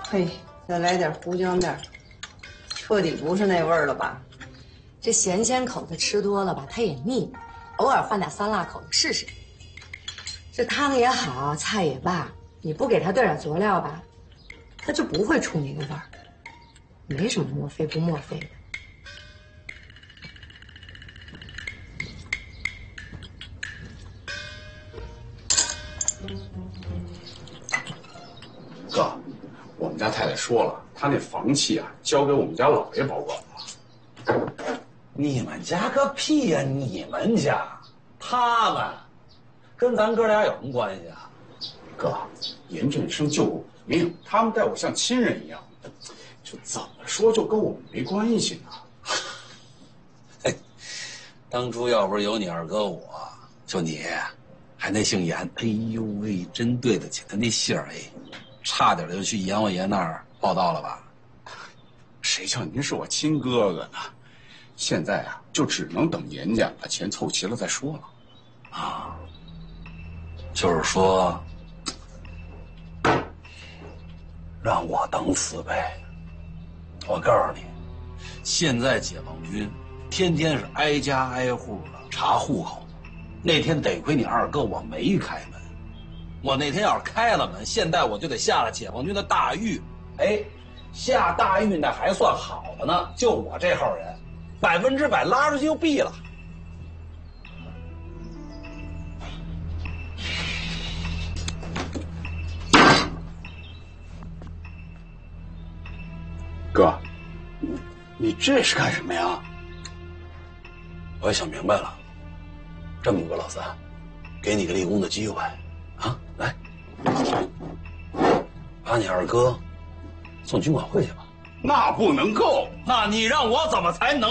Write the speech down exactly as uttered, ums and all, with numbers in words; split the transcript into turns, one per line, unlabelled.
嘿，再来点胡椒面，彻底不是那味儿了吧？
这咸鲜口的吃多了吧，它也腻，偶尔换点酸辣口的试试。这汤也好，菜也罢，你不给它兑点佐料吧，它就不会出那个味儿。没什么墨菲不墨菲的。
哥，我们家太太说了，她那房契啊，交给我们家老爷保管了。
你们家个屁呀！你们家，他们，跟咱哥俩有什么关系啊？
哥，严振生救我命，他们待我像亲人一样，就怎么说就跟我们没关系呢？
嘿，当初要不是有你二哥我，就你，还那姓严，哎呦喂，真对得起他那姓儿哎，差点就去阎王爷那儿报道了吧？
谁叫您是我亲哥哥呢？现在啊，就只能等严家把钱凑齐了再说了。
啊，就是说，让我等死呗。我告诉你，现在解放军天天是挨家挨户的查户口。那天得亏你二哥我没开门，我那天要是开了门，现在我就得下了解放军的大狱。哎，下大狱那还算好的呢，就我这号人，百分之百拉出去就毙了。
哥，你这是干什么呀？
我也想明白了，这么个老三，给你个立功的机会，啊，来，把你二哥送军管会去吧。
那不能够，
那你让我怎么才能？